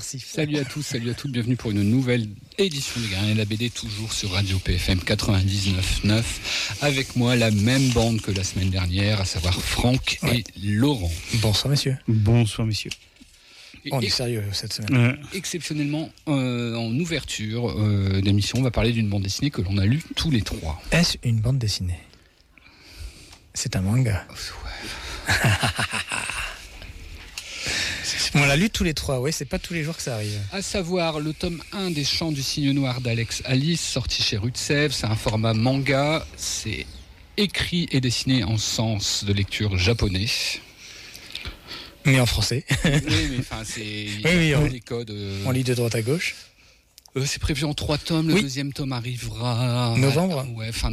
Merci. Salut à tous, salut à toutes, bienvenue pour une nouvelle édition des Gardiens de la BD, toujours sur Radio PFM 99.9. Avec moi, la même bande que la semaine dernière, à savoir Franck et Laurent. Bonsoir messieurs. Bonsoir messieurs. On est sérieux cette semaine. Exceptionnellement, en ouverture d'émission, on va parler d'une bande dessinée que l'on a lue tous les trois. Est-ce une bande dessinée ? C'est un manga. Ouais. On l'a lu tous les trois, oui, c'est pas tous les jours que ça arrive. À savoir le tome 1 des Chants du Cygne Noir d'Alex Alice, sorti chez Rutsev. C'est un format manga, c'est écrit et dessiné en sens de lecture japonais. Mais en français. Oui, mais enfin, c'est les codes. On lit de droite à gauche. C'est prévu en 3 tomes. Le deuxième tome arrivera novembre. Ouais, fin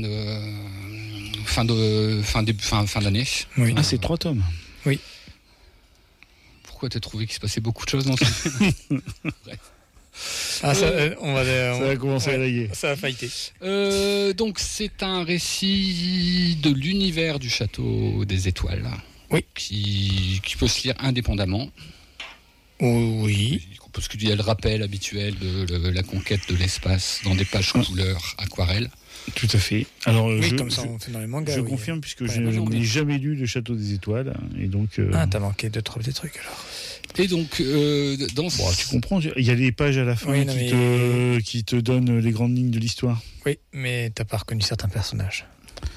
d'année. Oui. Ah, c'est 3 tomes. Oui. Pourquoi t'as trouvé qu'il se passait beaucoup de choses dans ce Bref. Ah, ça, on va commencer à rayer. Ça va fighter. Donc, c'est un récit de l'univers du Château des Étoiles. Oui. Qui peut se lire indépendamment. Oui. Parce qu'il y a le rappel habituel de la conquête de l'espace dans des pages couleur aquarelle. Tout à fait. Alors, comme ça on fait dans les mangas. Je confirme, puisque je n'ai jamais lu Le Château des Étoiles. Et donc, Ah, t'as manqué de trop des trucs alors. Et donc, dans tu comprends, il y a des pages à la fin qui te donnent les grandes lignes de l'histoire. Oui, mais t'as pas reconnu certains personnages.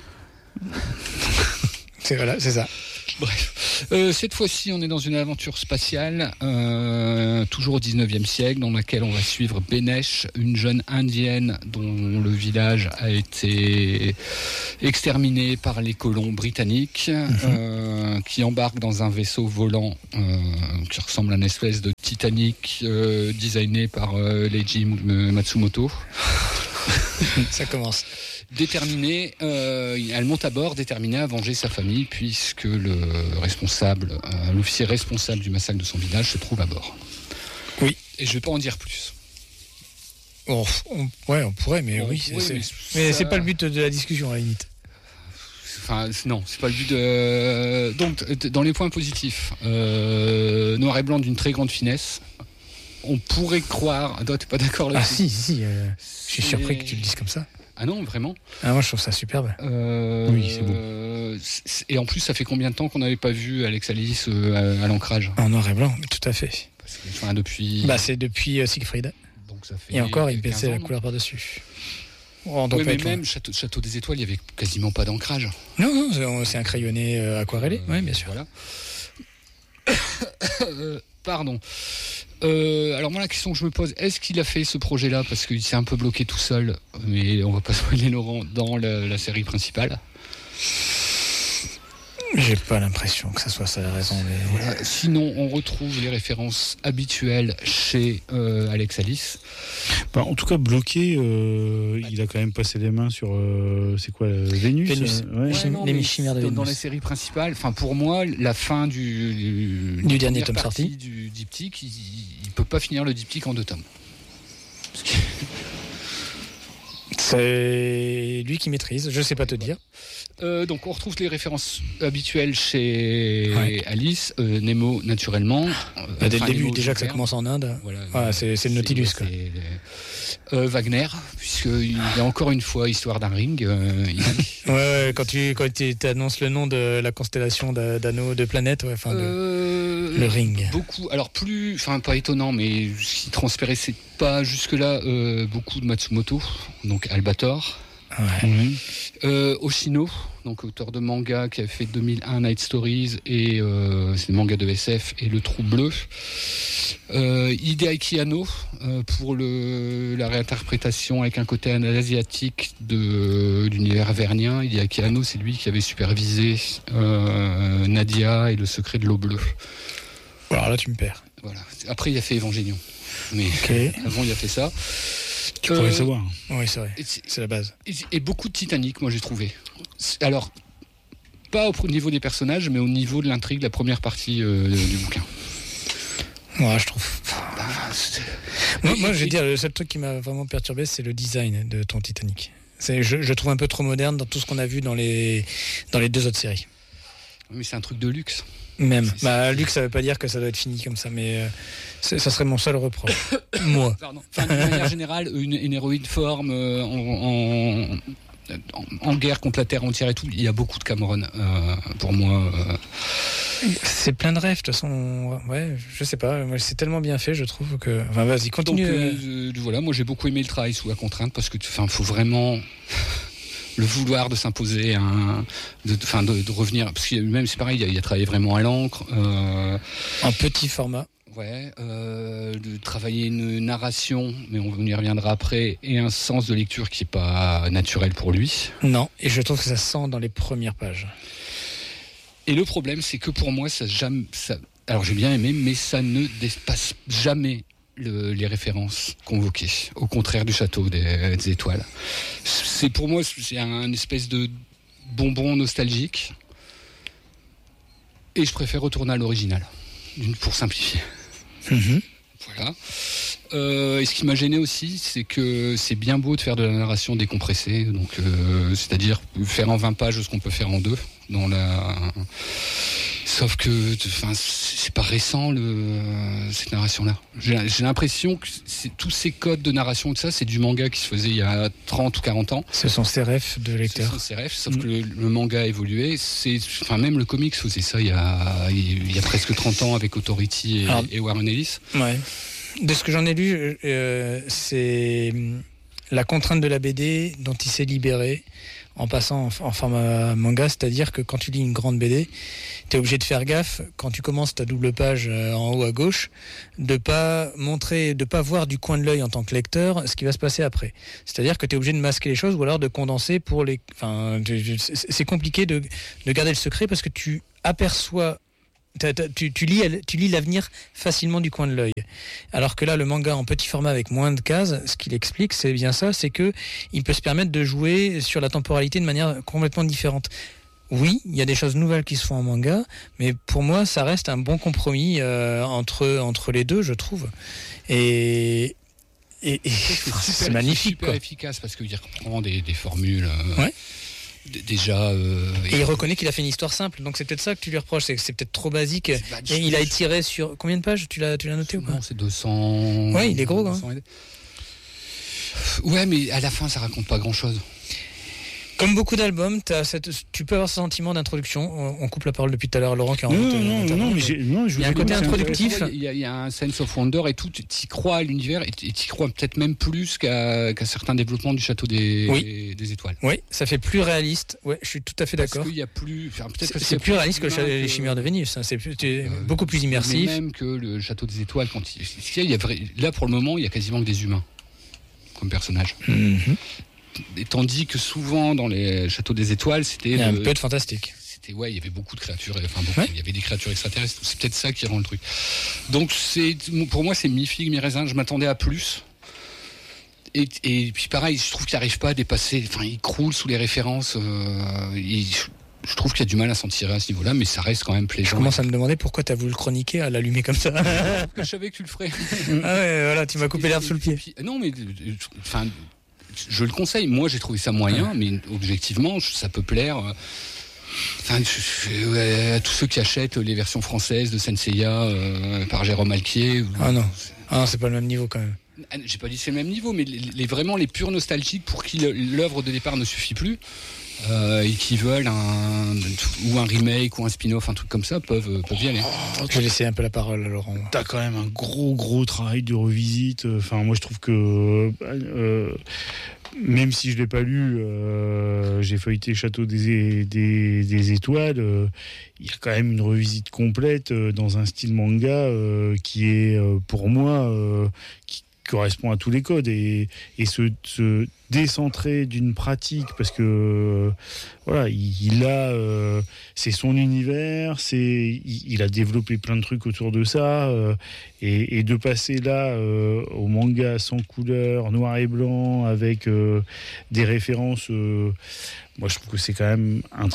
C'est ça. Bref, cette fois-ci, on est dans une aventure spatiale, toujours au 19e siècle, dans laquelle on va suivre Benesh, une jeune indienne dont le village a été exterminé par les colons britanniques, qui embarque dans un vaisseau volant qui ressemble à une espèce de Titanic designé par Leiji Matsumoto. Ça commence. Déterminée, elle monte à bord, déterminée à venger sa famille, puisque l'officier responsable du massacre de son village se trouve à bord. Oui. Et je ne vais pas en dire plus. On pourrait, mais mais c'est pas le but de la discussion à la limite. Enfin, non, c'est pas le but de. Donc, dans les points positifs, noir et blanc d'une très grande finesse. On pourrait croire. Toi, t'es pas d'accord là-dessus ? Ah si. Je suis surpris que tu le dises comme ça. Ah non, vraiment ? Ah, moi je trouve ça superbe. Oui, c'est beau. Et en plus, ça fait combien de temps qu'on n'avait pas vu Alex Alice à l'ancrage ? En noir et blanc, tout à fait. Parce que, depuis. C'est depuis Siegfried. Donc ça fait. Et encore, il 15 baissait ans, la couleur par-dessus. Oui, mais même Château des Étoiles, il n'y avait quasiment pas d'ancrage. Non, c'est un crayonné aquarellé. Oui, bien sûr. Voilà. Pardon. Alors moi la question que je me pose, est-ce qu'il a fait ce projet-là parce qu'il s'est un peu bloqué tout seul, mais on va pas spoiler Laurent, dans la série principale? J'ai pas l'impression que ça soit ça la raison. Mais... Voilà. Sinon, on retrouve les références habituelles chez Alex Alice. En tout cas, bloqué, il a quand même passé les mains sur c'est quoi, Vénus. Les chimères de Vénus. Dans les séries principales, pour moi, la fin du dernier tome sorti du diptyque, il peut pas finir le diptyque en 2 tomes. C'est lui qui maîtrise, je sais pas te dire. Donc on retrouve les références habituelles chez Alice, Nemo naturellement. Dès le début, déjà que ça commence en Inde. Voilà, c'est le Nautilus. Wagner, puisqu'il y a encore une fois histoire d'un ring. Quand tu annonces le nom de la constellation d'anneaux de planètes, le ring. Beaucoup, alors pas étonnant, mais ce qui transpérait, c'est pas jusque-là beaucoup de Matsumoto, donc Albator. Ouais. Oshino, donc auteur de manga qui a fait 2001 Night Stories et c'est le manga de SF et Le Trou Bleu. Hideaki Anno pour la réinterprétation avec un côté asiatique de l'univers vernien. Hideaki Anno, c'est lui qui avait supervisé Nadia et Le Secret de l'eau bleue. Alors là, tu me perds. Voilà. Après, il a fait Evangelion, mais avant, il a fait ça. Tu pourrais le savoir. Oui, c'est vrai. C'est la base. Et beaucoup de Titanic, moi, j'ai trouvé. Alors, pas au niveau des personnages, mais au niveau de l'intrigue, la première partie du bouquin. Ouais, je trouve. Moi, je vais dire, le seul truc qui m'a vraiment perturbé, c'est le design de ton Titanic. Je trouve un peu trop moderne dans tout ce qu'on a vu dans les 2 autres séries. Mais c'est un truc de luxe. Même. Luc, ça veut pas dire que ça doit être fini comme ça, mais ça serait mon seul reproche. Moi. Pardon. Enfin, de manière générale, une héroïne forme en guerre contre la Terre entière et tout, il y a beaucoup de Cameron pour moi. C'est plein de rêves, de toute façon. Ouais, je sais pas. Moi, c'est tellement bien fait, je trouve que. Enfin, vas-y, continue. Donc, voilà, moi j'ai beaucoup aimé le travail sous la contrainte parce que, faut vraiment le vouloir de s'imposer, de revenir. Parce que même c'est pareil, il a travaillé vraiment à l'encre. En petit format. Ouais, de travailler une narration, mais on y reviendra après, et un sens de lecture qui est pas naturel pour lui. Non, et je trouve que ça se sent dans les premières pages. Et le problème, c'est que pour moi, alors j'ai bien aimé, mais ça ne dépasse jamais les références convoquées, au contraire du Château des Étoiles. Pour moi, c'est un espèce de bonbon nostalgique, et je préfère retourner à l'original, pour simplifier. Mmh. Voilà. Et ce qui m'a gêné aussi, c'est que c'est bien beau de faire de la narration décompressée, donc c'est-à-dire faire en 20 pages ce qu'on peut faire en 2 sauf que c'est pas récent cette narration-là. J'ai l'impression que tous ces codes de narration, tout ça, c'est du manga qui se faisait il y a 30 ou 40 ans. Ce sont ses rêves de lecteur. Ce sont ses rêves, sauf que le manga a évolué. Même le comics faisait ça il y a presque 30 ans avec Authority et Warren Ellis. Ouais. De ce que j'en ai lu, c'est la contrainte de la BD dont il s'est libéré en passant en format manga, c'est-à-dire que quand tu lis une grande BD, tu es obligé de faire gaffe, quand tu commences ta double page en haut à gauche, de pas voir du coin de l'œil en tant que lecteur ce qui va se passer après. C'est-à-dire que tu es obligé de masquer les choses ou alors de condenser pour les... Enfin, c'est compliqué de garder le secret parce que tu aperçois... Tu lis l'avenir facilement du coin de l'œil. Alors que là, le manga en petit format avec moins de cases, ce qu'il explique, c'est bien ça, c'est que il peut se permettre de jouer sur la temporalité de manière complètement différente. Oui, il y a des choses nouvelles qui se font en manga, mais pour moi, ça reste un bon compromis entre les deux, je trouve. Et c'est magnifique. C'est super efficace parce qu'il reprend des formules. Ouais. Déjà. Et il reconnaît qu'il a fait une histoire simple, donc c'est peut-être ça que tu lui reproches, c'est que c'est peut-être trop basique. Et il a étiré sur combien de pages? Tu l'as noté ou pas? Non, c'est 200. Ouais, il est gros, hein. Ouais, mais à la fin, ça raconte pas grand-chose. Comme beaucoup d'albums, tu peux avoir ce sentiment d'introduction. On coupe la parole depuis tout à l'heure, Laurent. Non, mais il y a un côté introductif. Il y a un sense of wonder et tout. Tu y crois à l'univers et tu y crois peut-être même plus qu'à certains développements du Château des Étoiles. Oui, ça fait plus réaliste. Ouais, je suis tout à fait d'accord. Parce qu'il y a plus. C'est plus réaliste que les Chimères de Vénus. C'est beaucoup plus immersif. Même que le Château des Étoiles, là pour le moment, il y a quasiment que des humains comme personnages. Mm-hmm. Et tandis que souvent dans les Châteaux des Étoiles, c'était... Il y a un peu de fantastique. Il y avait beaucoup de créatures, il y avait des créatures extraterrestres, c'est peut-être ça qui rend le truc. Donc pour moi c'est mi-figue, mi-raisin, je m'attendais à plus. Et puis pareil, je trouve qu'il n'arrive pas à dépasser, il croule sous les références, je trouve qu'il y a du mal à s'en tirer à ce niveau-là, mais ça reste quand même plaisant. Je commence à me demander pourquoi tu as voulu le chroniquer, à l'allumer comme ça. Parce que je savais que tu le ferais. Ah ouais, voilà, tu m'as coupé l'herbe sous le pied. Non mais... je le conseille, moi j'ai trouvé ça moyen, mais objectivement ça peut plaire à tous ceux qui achètent les versions françaises de Senseiya par Jérôme Alquier. Ah non, c'est pas le même niveau quand même. J'ai pas dit que c'est le même niveau, mais vraiment les purs nostalgiques pour qui l'œuvre de départ ne suffit plus et qui veulent un remake ou un spin-off, un truc comme ça, peuvent y aller. Je vais laisser un peu la parole à Laurent. T'as quand même un gros travail de revisite. Moi je trouve que même si je l'ai pas lu, j'ai feuilleté Château des Étoiles. Il y a quand même une revisite complète dans un style manga qui est pour moi qui correspond à tous les codes et se décentrer d'une pratique parce que il a c'est son univers, il a développé plein de trucs autour de ça et de passer là au manga sans couleur, noir et blanc avec des références moi je trouve que c'est quand même un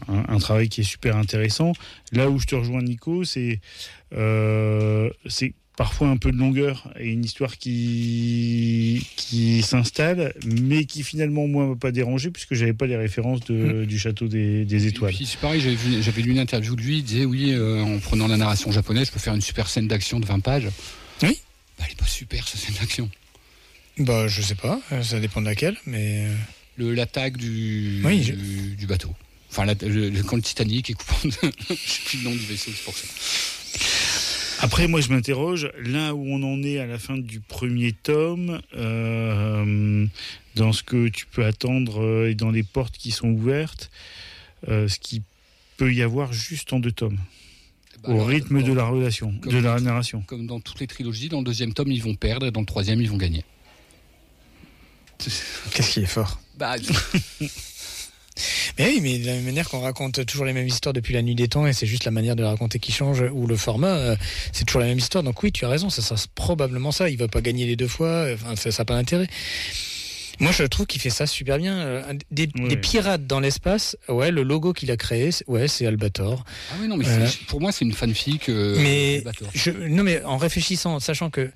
travail qui est super intéressant. Là où je te rejoins Nico, c'est parfois un peu de longueur et une histoire qui s'installe, mais qui finalement moi m'a pas dérangé puisque j'avais pas les références du château des étoiles. Et puis c'est pareil, j'avais lu une interview de lui, il disait oui, en prenant la narration japonaise, je peux faire une super scène d'action de 20 pages. Oui. Bah, elle est pas super cette scène d'action. Bah je sais pas, ça dépend de laquelle, mais l'attaque du bateau. Enfin, quand le Titanic est coupant, je sais plus le nom du vaisseau, c'est pour ça. Après, moi, je m'interroge, là où on en est à la fin du premier tome, dans ce que tu peux attendre et dans les portes qui sont ouvertes, ce qu'il peut y avoir juste en 2 tomes, au rythme de la relation, de la narration. Comme dans toutes les trilogies, dans le 2e tome, ils vont perdre, et dans le 3e, ils vont gagner. Qu'est-ce qui est fort? Bah... Mais oui, mais de la même manière qu'on raconte toujours les mêmes histoires depuis la nuit des temps et c'est juste la manière de la raconter qui change ou le format, c'est toujours la même histoire. Donc oui, tu as raison, ça sera probablement ça. Il va pas gagner les 2 fois, enfin, ça n'a pas d'intérêt. Moi, je trouve qu'il fait ça super bien. Des pirates dans l'espace, ouais, le logo qu'il a créé, c'est Albator. Ah oui, non, mais pour moi, c'est une fanfic. Mais Albator. Non, mais en réfléchissant, sachant que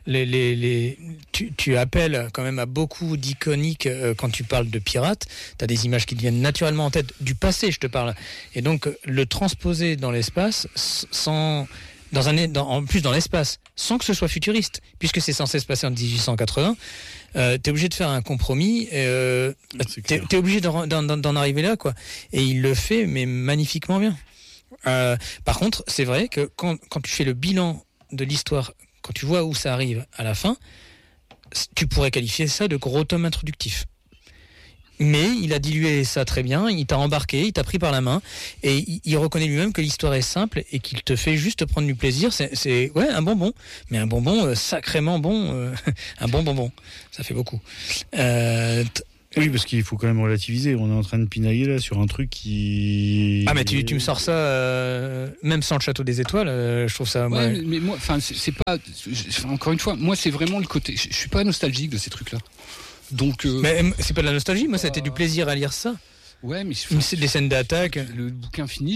tu appelles quand même à beaucoup d'iconiques quand tu parles de pirates. Tu as des images qui te viennent naturellement en tête du passé, je te parle. Et donc le transposer dans l'espace en plus dans l'espace, sans que ce soit futuriste, puisque c'est censé se passer en 1880. T'es obligé de faire un compromis. T'es obligé d'en arriver là, quoi. Et il le fait, mais magnifiquement bien. Par contre, c'est vrai que quand tu fais le bilan de l'histoire, quand tu vois où ça arrive à la fin, tu pourrais qualifier ça de gros tome introductif. Mais il a dilué ça très bien, il t'a embarqué, il t'a pris par la main, et il reconnaît lui-même que l'histoire est simple et qu'il te fait juste prendre du plaisir. C'est un bonbon, mais un bonbon sacrément bon, un bon bonbon. Ça fait beaucoup. Oui, parce qu'il faut quand même relativiser. On est en train de pinailler là sur un truc qui... Ah mais tu me sors ça même sans le château des étoiles, je trouve ça... Ouais, mais moi, enfin c'est pas... Encore une fois, moi c'est vraiment le côté... Je suis pas nostalgique de ces trucs-là. Donc... Mais c'est pas de la nostalgie, moi c'était du plaisir à lire ça. Ouais, mais... c'est des scènes d'attaque. Le bouquin fini,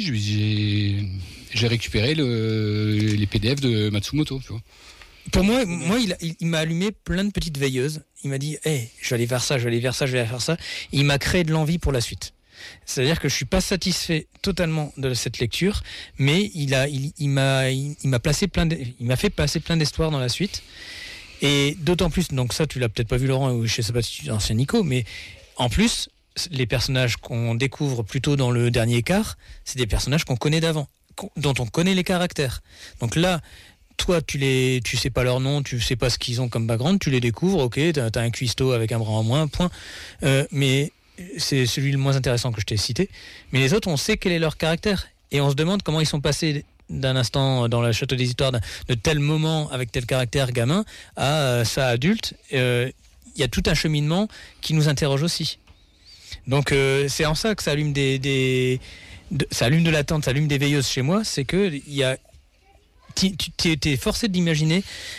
j'ai récupéré les PDF de Matsumoto, tu vois. Pour moi, il m'a allumé plein de petites veilleuses. Il m'a dit, hey, je vais aller faire ça, je vais aller faire ça, je vais aller faire ça. Et il m'a créé de l'envie pour la suite. C'est-à-dire que je suis pas satisfait totalement de cette lecture, mais il m'a fait passer plein d'espoir dans la suite. Et d'autant plus, donc ça, tu l'as peut-être pas vu, Laurent, ou je sais pas si tu es ancien Nico, mais en plus, les personnages qu'on découvre plutôt dans le dernier quart, c'est des personnages qu'on connaît d'avant, dont on connaît les caractères. Donc là, toi, tu sais pas leur nom, tu sais pas ce qu'ils ont comme background, tu les découvres, ok, t'as un cuistot avec un bras en moins, point. Mais c'est celui le moins intéressant que je t'ai cité. Mais les autres, on sait quel est leur caractère. Et on se demande comment ils sont passés d'un instant dans le château des histoires, de tel moment avec tel caractère gamin à ça adulte. Il y a tout un cheminement qui nous interroge aussi. Donc c'est en ça que ça allume ça allume de l'attente, ça allume des veilleuses chez moi, c'est que il y a... Tu es forcé d'imaginer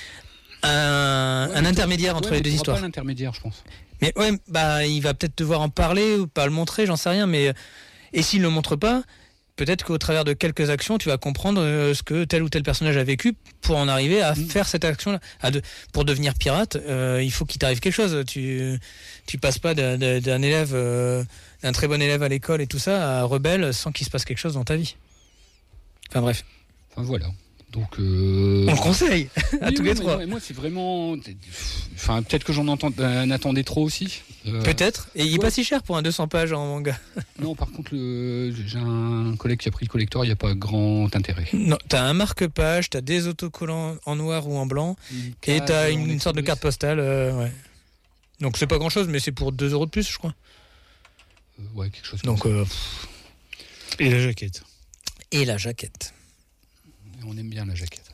un intermédiaire entre les deux histoires. Pas l'intermédiaire, je pense. Mais ouais, bah il va peut-être devoir en parler ou pas le montrer, j'en sais rien. Mais et s'il le montre pas, peut-être qu'au travers de quelques actions, tu vas comprendre ce que tel ou tel personnage a vécu pour en arriver à faire cette action-là. Pour devenir pirate, il faut qu'il t'arrive quelque chose. Tu passes pas d'un élève, d'un très bon élève à l'école et tout ça, à rebelle sans qu'il se passe quelque chose dans ta vie. Enfin bref. Enfin voilà. Donc, on le conseille à tous les trois. Moi, c'est vraiment... Enfin, peut-être que j'en attendais trop aussi. Peut-être. Et il est pas si cher pour un 200 pages en manga. Non, par contre, j'ai un collègue qui a pris le collector, il n'y a pas grand intérêt. Non, t'as un marque-page, t'as des autocollants en noir ou en blanc, et t'as une sorte de carte postale. Ouais. Donc c'est pas grand-chose, mais c'est pour 2 € de plus, je crois. Ouais, quelque chose donc, comme ça. Et la jaquette. Et la jaquette. On aime bien la jaquette.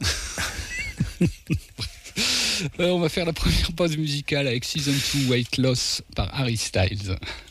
On va faire la première pause musicale avec Season 2 Weight Loss par Harry Styles.